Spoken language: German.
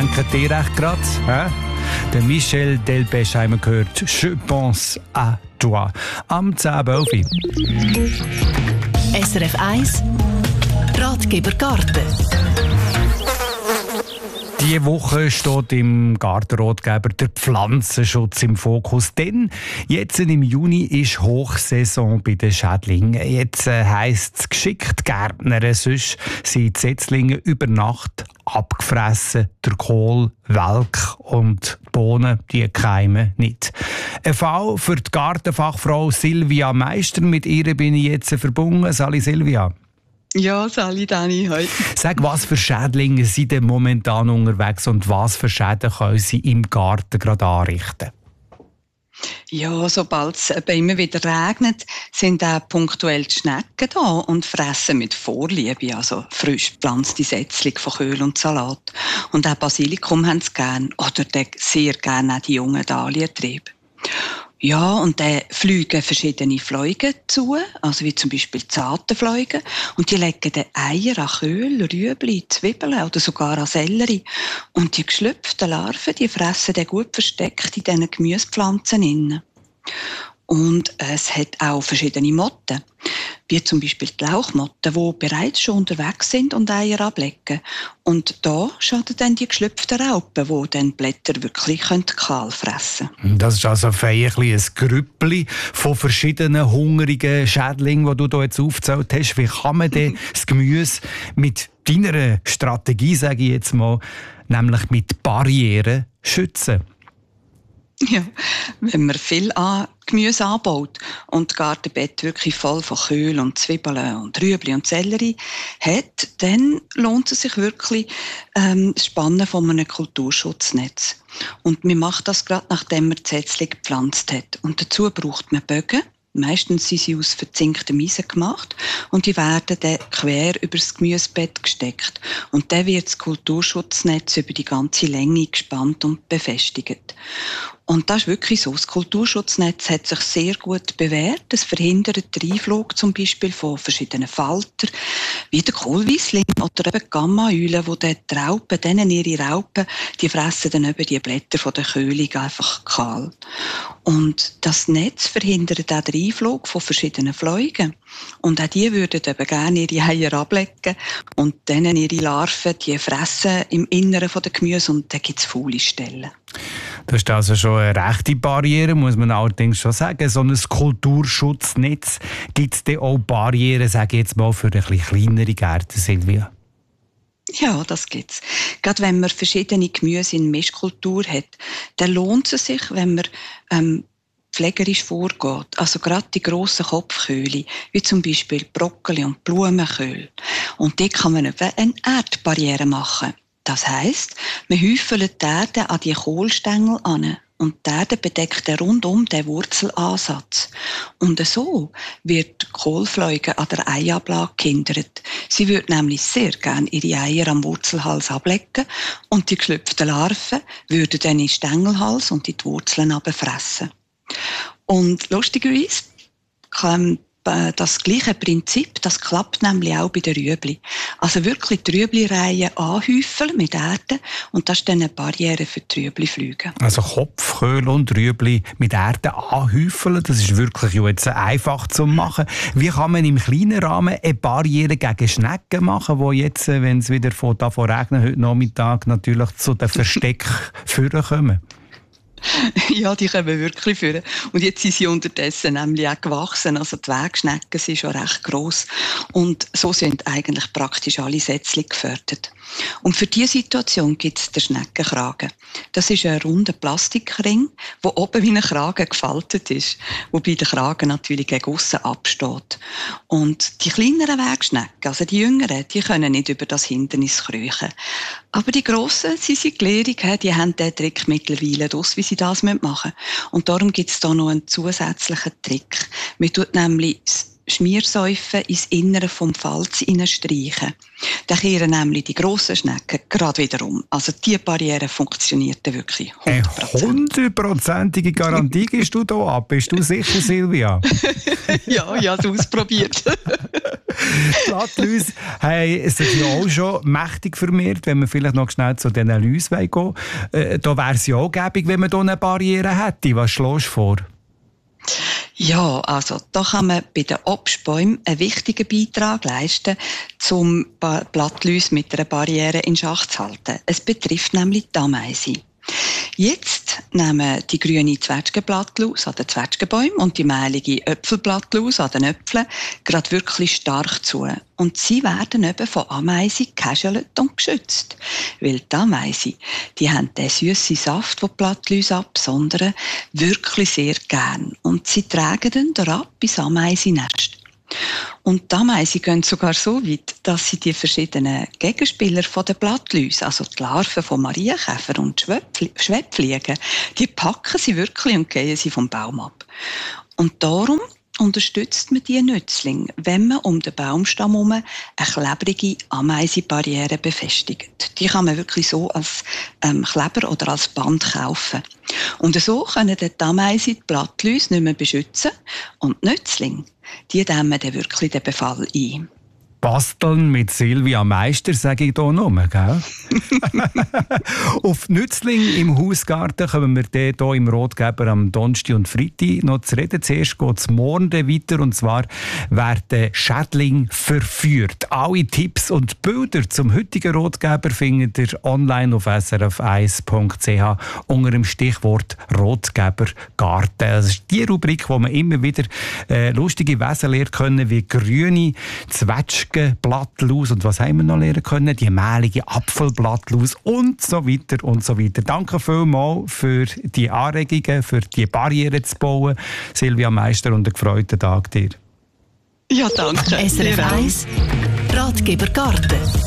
denkt ihr recht gerade? Der Michel Delpech haben wir gehört. Je pense à toi. Am 10.11. SRF 1 Ratgeber Garten. Diese Woche steht im Gartenratgeber der Pflanzenschutz im Fokus. Denn jetzt im Juni ist Hochsaison bei den Schädlingen. Jetzt heisst es geschickt Gärtnern, sonst sind die Setzlinge über Nacht abgefressen. Der Kohl, Welk und die Bohnen, die keimen nicht. Ein Fall für die Gartenfachfrau Silvia Meister. Mit ihr bin ich jetzt verbunden. Sali Silvia. Ja, Sali, Dani, heute. Sag, was für Schädlinge sind denn momentan unterwegs und was für Schäden können sie im Garten gerade anrichten? Ja, sobald es immer wieder regnet, sind auch punktuell die Schnecken da und fressen mit Vorliebe, also frisch gepflanzte Setzlinge von Kohl und Salat. Und auch Basilikum haben sie gern oder sehr gerne auch die jungen Dahlientriebe. Ja, und dann fliegen verschiedene Fliegen zu, also wie zum Beispiel Zatenfliegen. Und die legen dann Eier an Köhl, Rüebli, Zwiebeln oder sogar an Sellerie. Und die geschlüpften Larven, die fressen dann gut versteckt in diesen Gemüsepflanzen innen. Und es hat auch verschiedene Motten, wie zum Beispiel die Lauchmotten, die bereits schon unterwegs sind und Eier ablegen. Und da schaden dann die geschlüpften Raupen, die dann die Blätter wirklich kahl fressen können. Das ist also ein Grüppli von verschiedenen hungrigen Schädlingen, die du hier jetzt aufgezählt hast. Wie kann man denn das Gemüse mit deiner Strategie, sage ich jetzt mal, nämlich mit Barrieren schützen? Ja, wenn man viel Gemüse anbaut und das Gartenbett wirklich voll von Kohl und Zwiebeln und Rüebli und Sellerie hat, dann lohnt es sich wirklich das Spannen von einem Kulturschutznetz. Und man macht das gerade, nachdem man die Setzlinge gepflanzt hat. Und dazu braucht man Bögen. Meistens sind sie aus verzinktem Eisen gemacht und die werden dann quer über das Gemüsebett gesteckt. Und dann wird das Kulturschutznetz über die ganze Länge gespannt und befestigt. Und das ist wirklich so. Das Kulturschutznetz hat sich sehr gut bewährt. Es verhindert den Einflug zum Beispiel von verschiedenen Faltern, wie der Kohlweissling oder eben Gamma-Eulen, wo die Raupen, denen ihre Raupen, die fressen dann eben die Blätter von der Köhlung einfach kahl. Und das Netz verhindert auch den Einflug von verschiedenen Fliegen. Und auch die würden eben gerne ihre Eier ablegen und dann ihre Larven, die fressen im Inneren der Gemüse und dann gibt es faule Stellen. Das ist also schon eine rechte Barriere, muss man allerdings schon sagen. So ein Kulturschutznetz, gibt es dann auch Barrieren, sage ich jetzt mal, für ein bisschen kleinere Gärten, Silvia? Ja, das gibt's. Gerade wenn man verschiedene Gemüse in Mischkultur hat, dann lohnt es sich, wenn man pflegerisch vorgeht. Also gerade die grossen Kopfköhle, wie zum Beispiel Brokkoli und Blumenköhl. Und dort kann man eben eine Erdbarriere machen. Das heisst, wir häufeln die Erde an die Kohlstängel an. Und die Erde bedeckt rundum den Wurzelansatz. Und so wird die Kohlfliege an der Eiablage gehindert. Sie würde nämlich sehr gerne ihre Eier am Wurzelhals ablegen und die geschlüpften Larven würden dann in den Stängelhals und in die Wurzeln fressen. Und lustigerweise kann das gleiche Prinzip, das klappt nämlich auch bei den Rüebli. Also wirklich die Rüebli-Reihen anhäufeln mit Erde und das ist dann eine Barriere für die Rüebli-Flüge. Also Kopfköhl und Rüebli mit Erde anhäufeln, das ist wirklich jetzt einfach zu machen. Wie kann man im kleinen Rahmen eine Barriere gegen Schnecken machen, die jetzt, wenn es wieder davon regnet, heute Nachmittag natürlich zu den Verstecken kommen? Ja, die kommen wirklich führen. Und jetzt sind sie unterdessen nämlich auch gewachsen. Also die Wegschnecken sind schon recht gross. Und so sind eigentlich praktisch alle Setzlinge gefördert. Und für diese Situation gibt es den Schneckenkragen. Das ist ein runder Plastikring, der oben wie ein Kragen gefaltet ist. Wobei der Kragen natürlich gegen aussen absteht. Und die kleineren Wegschnecken, also die jüngeren, die können nicht über das Hindernis kriechen. Aber die grossen, sie sind gelehrig, die haben den Trick mittlerweile draus, wie sie das machen müssen. Und darum gibt es da noch einen zusätzlichen Trick. Man tut nämlich Schmiersäufen ins Innere vom Falz hineinstreichen. Dann kehren nämlich die grossen Schnecken gerade wieder um. Also diese Barriere funktioniert wirklich 100%. Eine 100%ige Garantie gibst du da ab. Bist du sicher, Silvia? Ja, ich habe es ausprobiert. Die Blattläuse haben sich ja auch schon mächtig vermehrt, wenn wir vielleicht noch schnell zu diesen Läusen gehen. Da wäre es ja auch gäbig, wenn man hier eine Barriere hätte. Was schlägst du vor? Ja, also da kann man bei den Obstbäumen einen wichtigen Beitrag leisten, um Blattläuse mit einer Barriere in Schach zu halten. Es betrifft nämlich die Ameise. Jetzt nehmen die grüne Zwetschgenblattlaus an den Zwetschgenbäumen und die mehlige Äpfelblattlaus an den Äpfeln gerade wirklich stark zu. Und sie werden eben von Ameisen gehäschelt und geschützt. Weil die Ameisen, die haben den süßen Saft, den die Blattläuse absondern, wirklich sehr gern. Und sie tragen dann herab ins Ameisennest. Und die Ameisen gehen sogar so weit, dass sie die verschiedenen Gegenspieler von den Blattläusen, also die Larven von Marienkäfer und Schwebfliegen, die packen sie wirklich und gehen sie vom Baum ab. Und darum unterstützt man diese Nützlinge, wenn man um den Baumstamm herum eine klebrige Ameisenbarriere befestigt. Die kann man wirklich so als Kleber oder als Band kaufen. Und so können die Ameisen die Blattläuse nicht mehr beschützen und die Nützlinge, die dämmen dann wirklich den Befall ein. Basteln mit Silvia Meister, sage ich hier nur, gell? Auf Nützling im Hausgarten kommen wir hier im Rotgeber am Donnerstag und Freitag noch zu reden. Zuerst geht es morgen weiter, und zwar werden Schädlinge verführt. Alle Tipps und Bilder zum heutigen Rotgeber findet ihr online auf srf1.ch unter dem Stichwort Rotgebergarten. Das ist die Rubrik, wo man immer wieder lustige Wesen lernen können, wie grüne Zwetschgen, Blattlaus und was haben wir noch lernen können? Die mehlige Apfelblattlaus und so weiter und so weiter. Danke vielmals für die Anregungen, für die Barriere zu bauen. Silvia Meister, und einen gefreuten Tag dir. Ja, danke. SRF 1 Ratgeber Garten.